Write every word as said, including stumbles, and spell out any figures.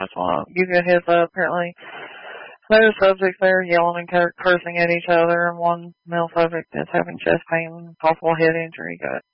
just want to give you a heads up. Apparently, there's subjects there yelling and cur- cursing at each other, and one male subject is having chest pain, possible head injury. Got